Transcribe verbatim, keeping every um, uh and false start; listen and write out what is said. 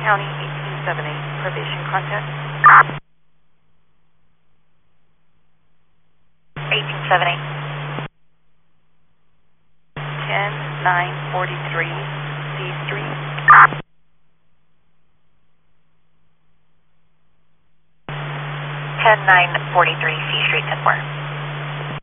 County eighteen seventy-eight, probation contact. eighteen seventy-eight. ten nine forty-three C Street. ten nine forty-three C Street, ten four.